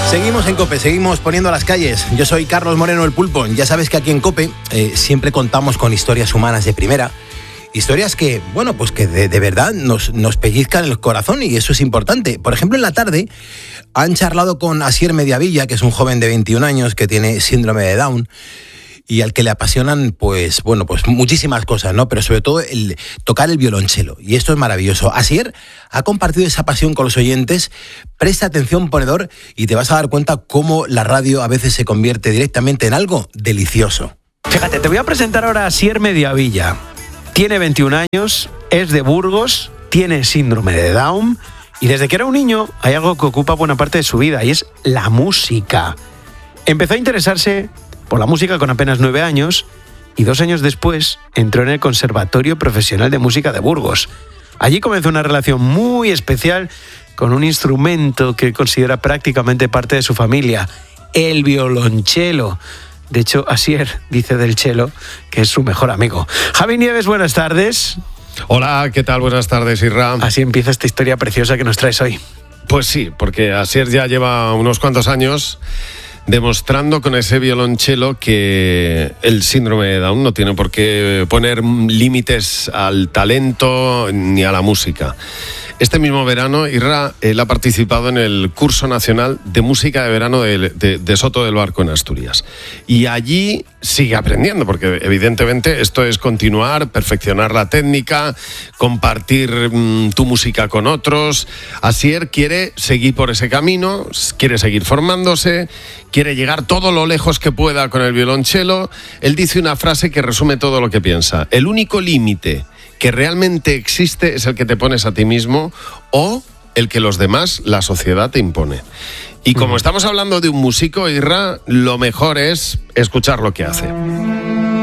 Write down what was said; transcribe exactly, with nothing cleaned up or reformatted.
Seguimos en COPE, seguimos poniendo las calles. Yo soy Carlos Moreno, el Pulpo. Ya sabes que aquí en COPE eh, siempre contamos con historias humanas de primera. Historias que, bueno, pues que de, de verdad nos, nos pellizcan el corazón y eso es importante. Por ejemplo, en la tarde han charlado con Asier Mediavilla, que es un joven de veintiún años que tiene síndrome de Down y al que le apasionan, pues, bueno, pues muchísimas cosas, ¿no? Pero sobre todo el tocar el violonchelo. Y esto es maravilloso. Asier ha compartido esa pasión con los oyentes. Presta atención, ponedor, y te vas a dar cuenta cómo la radio a veces se convierte directamente en algo delicioso. Fíjate, te voy a presentar ahora a Asier Mediavilla. Tiene veintiún años, es de Burgos, tiene síndrome de Down y desde que era un niño hay algo que ocupa buena parte de su vida y es la música. Empezó a interesarse por la música con apenas nueve años y dos años después entró en el Conservatorio Profesional de Música de Burgos. Allí comenzó una relación muy especial con un instrumento que considera prácticamente parte de su familia, el violonchelo. De hecho, Asier dice del chelo que es su mejor amigo. Javi Nieves, buenas tardes. Hola, ¿qué tal? Buenas tardes, Isra. Así empieza esta historia preciosa que nos traes hoy. Pues sí, porque Asier ya lleva unos cuantos años demostrando con ese violonchelo que el síndrome de Down no tiene por qué poner límites al talento ni a la música. Este mismo verano, Isra, él ha participado en el Curso Nacional de Música de Verano de, de, de Soto del Barco en Asturias. Y allí sigue aprendiendo, porque evidentemente esto es continuar, perfeccionar la técnica, compartir mmm, tu música con otros. Asier quiere seguir por ese camino, quiere seguir formándose, quiere llegar todo lo lejos que pueda con el violonchelo. Él dice una frase que resume todo lo que piensa. El único límite que realmente existe es el que te pones a ti mismo o el que los demás, la sociedad, te impone. Y como estamos hablando de un músico, Isra, lo mejor es escuchar lo que hace.